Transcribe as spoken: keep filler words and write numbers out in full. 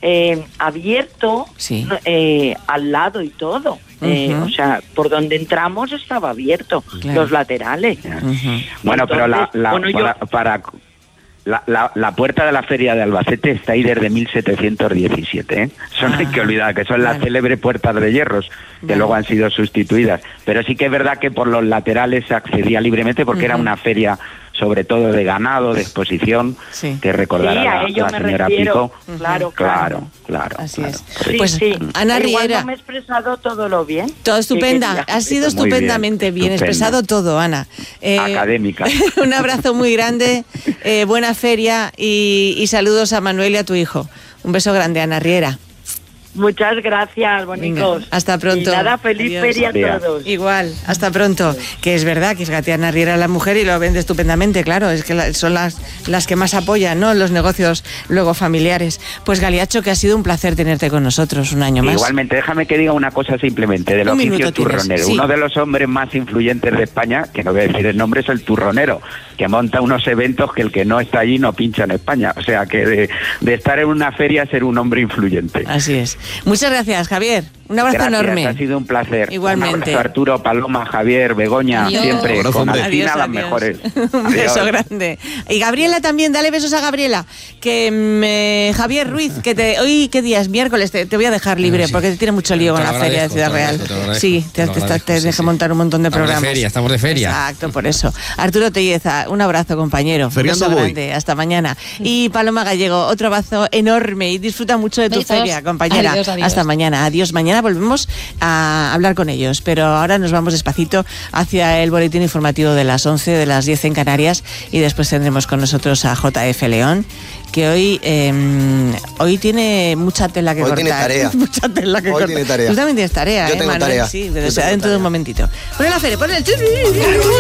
eh, abierto, sí. eh, al lado y todo. Uh-huh. Eh, o sea, por donde entramos estaba abierto, claro. Los laterales. Uh-huh. Bueno, Entonces, pero la, la, bueno, para... Yo... para... La, la, la puerta de la feria de Albacete está ahí desde mil setecientos diecisiete, ¿eh? Eso no ah, hay que olvidar, que son vale. las célebres puertas de hierros, que vale. luego han sido sustituidas. Pero sí que es verdad que por los laterales se accedía libremente porque uh-huh. era una feria sobre todo de ganado, de exposición, sí. que recordará sí, la, la señora refiero. Pico. Uh-huh. Claro, claro, claro. Así claro. es. Sí, pues sí. Ana Igual Riera. no me he expresado todo lo bien. Todo estupenda, ha sido estupendamente bien, bien expresado todo, Ana. Eh, Académica. Un abrazo muy grande, eh, buena feria y, y saludos a Manuel y a tu hijo. Un beso grande, Ana Riera. Muchas gracias, bonicos. Venga, hasta pronto. Y nada, feliz Adiós. feria a todos. Igual, hasta pronto. Que es verdad que es Gatiana Riera la mujer y lo vende estupendamente, claro. Es que la, son las, las que más apoyan, ¿no? Los negocios luego familiares. Pues Galiacho, que ha sido un placer tenerte con nosotros un año más. Igualmente, déjame que diga una cosa simplemente del un oficio turronero. Sí. Uno de los hombres más influyentes de España, que no voy a decir el nombre, es el turronero, que monta unos eventos que el que no está allí no pincha en España. O sea, que de, de estar en una feria ser un hombre influyente. Así es. Muchas gracias, Javier. Un abrazo gracias, enorme. Ha sido un placer. Igualmente. Un abrazo, Arturo, Paloma, Javier, Begoña, adiós. siempre abrazo, con adiós, Alcina las mejores. Un beso grande. Y Gabriela también, dale besos a Gabriela. Que me, Javier Ruiz, que te, hoy, ¿qué día es? Miércoles, te, te voy a dejar libre eh, sí. porque te tiene mucho lío con la feria de Ciudad Real. Te sí, te, te, te, te dejé sí, montar un montón de estamos programas. De feria, estamos de feria. Exacto, por eso. Arturo Telleza, un abrazo, compañero. Feriando un beso voy. grande. Hasta mañana. Y Paloma Gallego, otro abrazo enorme y disfruta mucho de tu besos. feria, compañera. Adiós, adiós. Hasta mañana. Adiós. Mañana volvemos a hablar con ellos, pero ahora nos vamos despacito hacia el boletín informativo de las once, de las diez en Canarias, y después tendremos con nosotros a J F León, que hoy eh, hoy tiene mucha tela que hoy cortar. Tiene tarea. mucha tela que hoy cortar. Tiene tarea. Tú también tienes tarea, Yo ¿eh, tengo Manuel? tarea. Sí, Yo o sea, dentro tarea. de un momentito. Pon la feria, pon el...